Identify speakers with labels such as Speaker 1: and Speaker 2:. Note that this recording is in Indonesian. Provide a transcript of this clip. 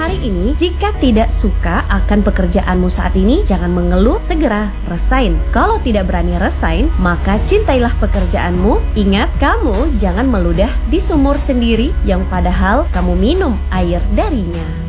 Speaker 1: hari ini. Jika tidak suka akan pekerjaanmu saat ini, jangan mengeluh, segera resign. Kalau tidak berani resign, maka cintailah pekerjaanmu. Ingat, kamu jangan meludah di sumur sendiri yang padahal kamu minum air darinya.